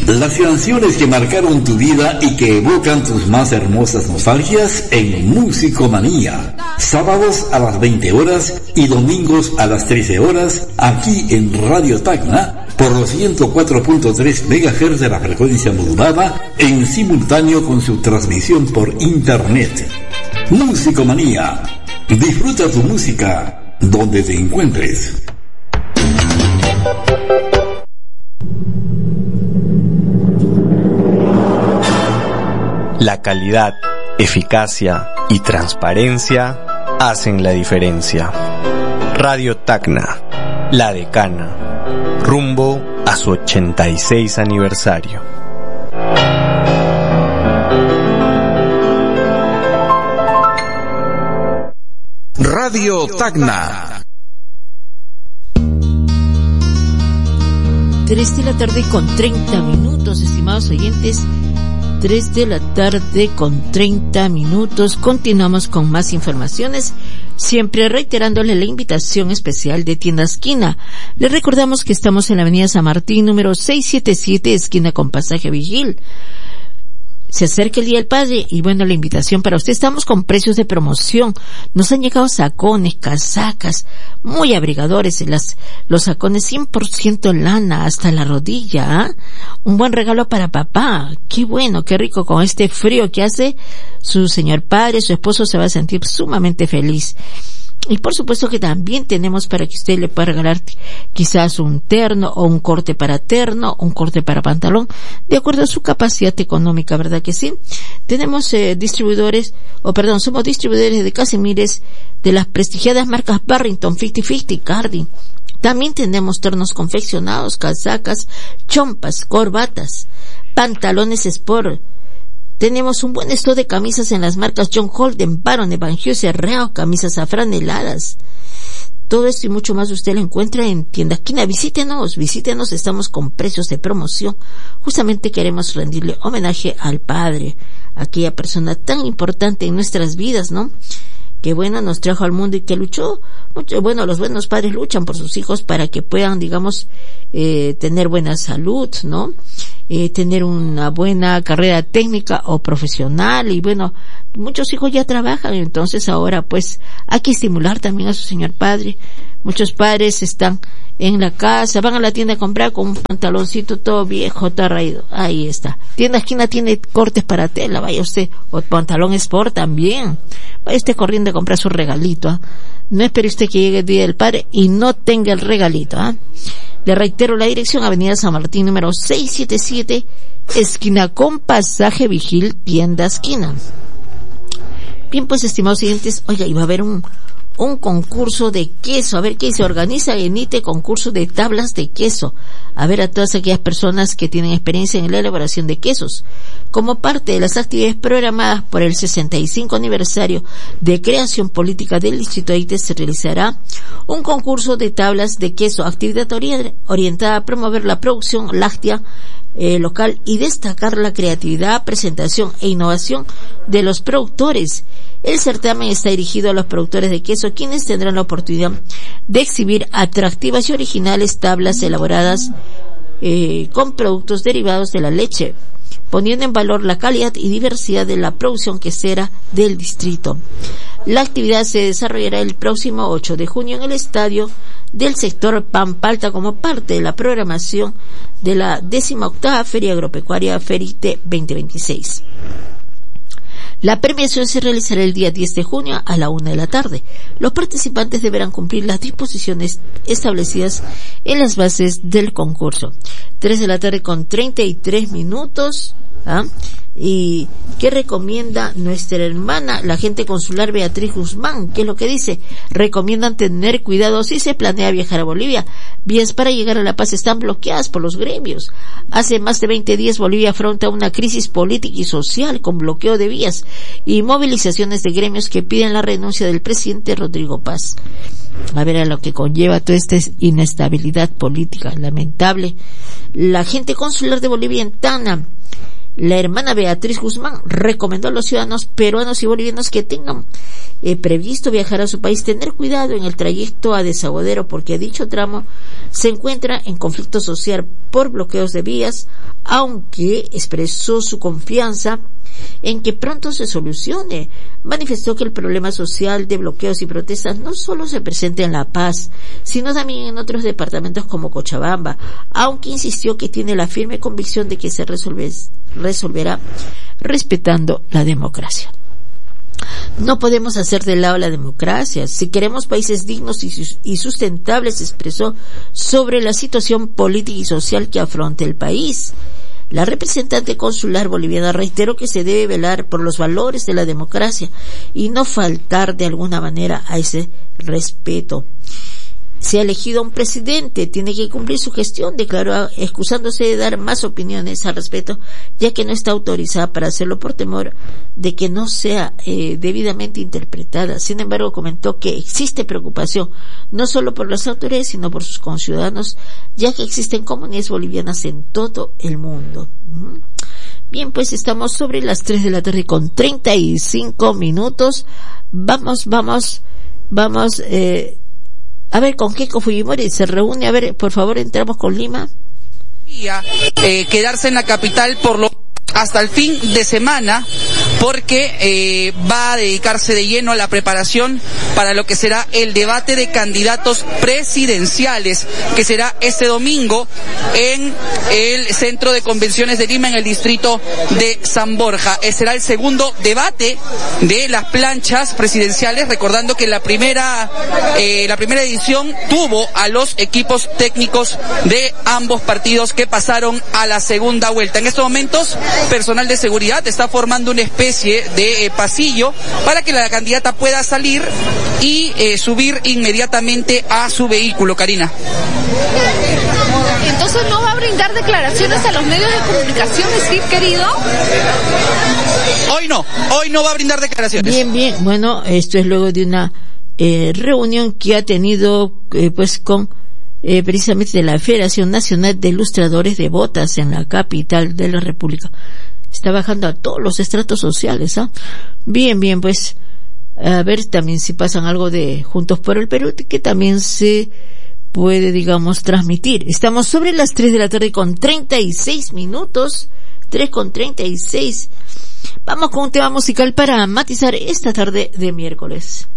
Las canciones que marcaron tu vida y que evocan tus más hermosas nostalgias en Musicomanía. Sábados a las 20 horas y domingos a las 13 horas, aquí en Radio Tacna, por los 104.3 MHz de la frecuencia modulada, en simultáneo con su transmisión por internet. Musicomanía. Disfruta tu música donde te encuentres. La calidad, eficacia y transparencia hacen la diferencia. Radio Tacna, la decana, rumbo a su 86 aniversario. Radio Tacna. 3 de la tarde con 30 minutos, estimados oyentes. 3 de la tarde con 30 minutos. Continuamos con más informaciones, siempre reiterándole la invitación especial de Tienda Esquina. Le recordamos que estamos en la avenida San Martín, número 677, esquina con pasaje Vigil. Se acerca el Día del Padre y bueno, la invitación para usted. Estamos con precios de promoción. Nos han llegado sacones, casacas, muy abrigadores. Los sacones 100% lana hasta la rodilla, ¿eh? Un buen regalo para papá. Qué bueno, qué rico con este frío que hace. Su señor padre, su esposo se va a sentir sumamente feliz. Y por supuesto que también tenemos para que usted le pueda regalar quizás un terno o un corte para terno, un corte para pantalón, de acuerdo a su capacidad económica, ¿verdad que sí? Tenemos somos distribuidores de Casimires de las prestigiadas marcas Barrington, 50-50, Cardin. También tenemos ternos confeccionados, casacas, chompas, corbatas, pantalones sport. Tenemos un buen stock de camisas en las marcas John Holden, Baron, Evangelio, Real, camisas afraneladas. Todo esto y mucho más usted lo encuentra en Tienda Esquina. Visítenos, estamos con precios de promoción. Justamente queremos rendirle homenaje al padre, aquella persona tan importante en nuestras vidas, ¿no? Que bueno, nos trajo al mundo y que luchó mucho. Bueno, los buenos padres luchan por sus hijos para que puedan, digamos, tener buena salud, ¿no? Tener una buena carrera técnica o profesional. Y bueno, muchos hijos ya trabajan, entonces ahora pues hay que estimular también a su señor padre. Muchos padres están en la casa, van a la tienda a comprar con un pantaloncito todo viejo, todo raído. Ahí está. Tienda Esquina tiene cortes para tela, vaya usted, o pantalón sport también. Vaya usted corriendo a comprar su regalito, ¿eh? No espere usted que llegue el Día del Padre y no tenga el regalito, ¿eh? Le reitero la dirección, avenida San Martín, número 677, esquina con pasaje Vigil, Tienda Esquina. Bien, pues, estimados oyentes, oiga, iba a haber un concurso de queso. A ver qué se organiza en ITE, concurso de tablas de queso. A ver, a todas aquellas personas que tienen experiencia en la elaboración de quesos. Como parte de las actividades programadas por el 65 aniversario de creación política del distrito de ITE, se realizará un concurso de tablas de queso, actividad orientada a promover la producción láctea local y destacar la creatividad, presentación e innovación de los productores. El certamen está dirigido a los productores de queso, quienes tendrán la oportunidad de exhibir atractivas y originales tablas elaboradas con productos derivados de la leche, poniendo en valor la calidad y diversidad de la producción quesera del distrito. La actividad se desarrollará el próximo 8 de junio en el estadio del sector Pampalta como parte de la programación de la 18ª Feria Agropecuaria Ferite 2026. La premiación se realizará el día 10 de junio a la 1 de la tarde. Los participantes deberán cumplir las disposiciones establecidas en las bases del concurso. 3 de la tarde con 33 minutos. ¿Y qué recomienda nuestra hermana, la agente consular Beatriz Guzmán? ¿Qué es lo que dice? Recomiendan tener cuidado si se planea viajar a Bolivia. Vías para llegar a La Paz están bloqueadas por los gremios. Hace más de 20 días Bolivia afronta una crisis política y social con bloqueo de vías y movilizaciones de gremios que piden la renuncia del presidente Rodrigo Paz. A ver, a lo que conlleva toda esta inestabilidad política lamentable. La agente consular de Bolivia en Tacna La hermana Beatriz Guzmán recomendó a los ciudadanos peruanos y bolivianos que tengan previsto viajar a su país tener cuidado en el trayecto a Desaguadero, porque dicho tramo se encuentra en conflicto social por bloqueos de vías, aunque expresó su confianza en que pronto se solucione. Manifestó que el problema social de bloqueos y protestas no solo se presenta en La Paz, sino también en otros departamentos como Cochabamba, aunque insistió que tiene la firme convicción de que se resolverá respetando la democracia. No podemos hacer de lado la democracia. Si queremos países dignos y sustentables, expresó sobre la situación política y social que afronta el país. La representante consular boliviana reiteró que se debe velar por los valores de la democracia y no faltar de alguna manera a ese respeto. Se ha elegido un presidente, tiene que cumplir su gestión, declaró, excusándose de dar más opiniones al respecto, ya que no está autorizada para hacerlo por temor de que no sea debidamente interpretada. Sin embargo, comentó que existe preocupación no solo por las autoridades, sino por sus conciudadanos, ya que existen comunidades bolivianas en todo el mundo. Bien, pues estamos sobre las 3 de la tarde con 35 minutos. Vamos, a ver, con Keiko Fujimori se reúne. A ver, por favor, entramos con Lima. Quedarse en la capital hasta el fin de semana, porque va a dedicarse de lleno a la preparación para lo que será el debate de candidatos presidenciales, que será este domingo en el Centro de Convenciones de Lima, en el distrito de San Borja. Será el segundo debate de las planchas presidenciales, recordando que la primera edición tuvo a los equipos técnicos de ambos partidos que pasaron a la segunda vuelta. En estos momentos, personal de seguridad está formando una especie de pasillo para que la candidata pueda salir y subir inmediatamente a su vehículo, Karina. Entonces no va a brindar declaraciones a los medios de comunicación, Steve, querido. Hoy no va a brindar declaraciones. Bien, bueno, esto es luego de una reunión que ha tenido pues con precisamente de la Federación Nacional de Ilustradores de Botas en la capital de la República. Está bajando a todos los estratos sociales, ¿ah? Bien, pues a ver también si pasan algo de Juntos por el Perú, que también se puede, digamos, transmitir. Estamos sobre las 3 de la tarde con 36 minutos, 3:36. Vamos con un tema musical para matizar esta tarde de miércoles.